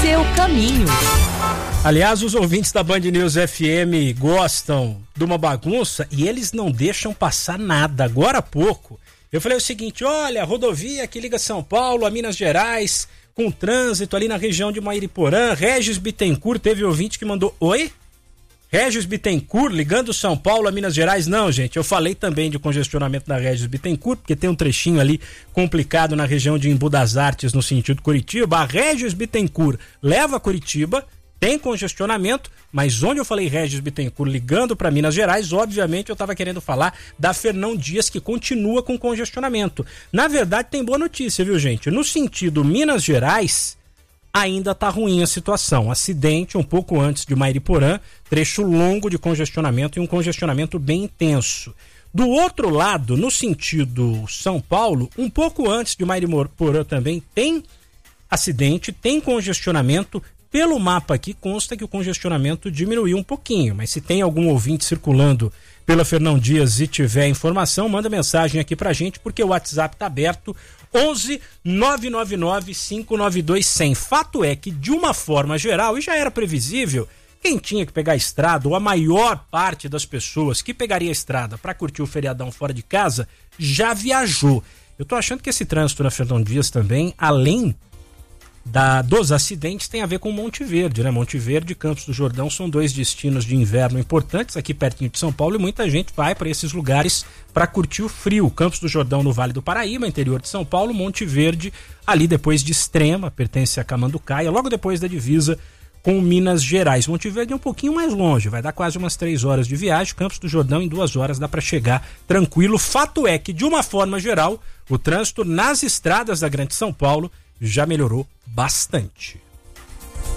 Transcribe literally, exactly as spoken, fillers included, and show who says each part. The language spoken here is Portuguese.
Speaker 1: seu caminho.
Speaker 2: Aliás, os ouvintes da Band News F M gostam de uma bagunça e eles não deixam passar nada. Agora há pouco, eu falei o seguinte: olha, a rodovia que liga São Paulo a Minas Gerais, com trânsito ali na região de Mairiporã. Regis Bittencourt, teve ouvinte que mandou: oi? Regis Bittencourt ligando São Paulo a Minas Gerais? Não, gente, eu falei também de congestionamento da Regis Bittencourt, porque tem um trechinho ali complicado na região de Embu das Artes, no sentido Curitiba. A Regis Bittencourt leva a Curitiba, tem congestionamento, mas onde eu falei Regis Bittencourt ligando para Minas Gerais, obviamente eu estava querendo falar da Fernão Dias, que continua com congestionamento. Na verdade, tem boa notícia, viu, gente? No sentido Minas Gerais, ainda tá ruim a situação. Acidente um pouco antes de Mairiporã, trecho longo de congestionamento e um congestionamento bem intenso. Do outro lado, no sentido São Paulo, um pouco antes de Mairiporã também tem acidente, tem congestionamento. Pelo mapa aqui consta que o congestionamento diminuiu um pouquinho, mas se tem algum ouvinte circulando pela Fernão Dias e tiver informação, manda mensagem aqui pra gente, porque o WhatsApp tá aberto, onze nove nove nove cinco nove dois zero zero. Fato é que, de uma forma geral, e já era previsível, quem tinha que pegar a estrada, ou a maior parte das pessoas que pegaria a estrada para curtir o feriadão fora de casa, já viajou. Eu tô achando que esse trânsito na Fernão Dias também, além Da, dos acidentes, tem a ver com Monte Verde, né? Monte Verde e Campos do Jordão são dois destinos de inverno importantes aqui pertinho de São Paulo, e muita gente vai para esses lugares para curtir o frio. Campos do Jordão no Vale do Paraíba, interior de São Paulo. Monte Verde ali depois de Extrema, pertence a Camanducaia, logo depois da divisa com Minas Gerais. Monte Verde é um pouquinho mais longe, vai dar quase umas três horas de viagem. Campos do Jordão em duas horas dá para chegar tranquilo. Fato é que, de uma forma geral, o trânsito nas estradas da Grande São Paulo já melhorou bastante.